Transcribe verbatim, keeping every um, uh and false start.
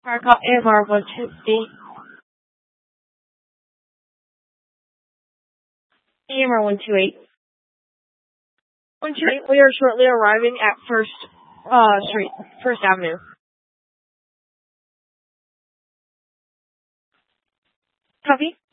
Car call A M R one two eight. A M R one two eight. one two eight, we are shortly arriving at First uh, Street, First Avenue. Copy.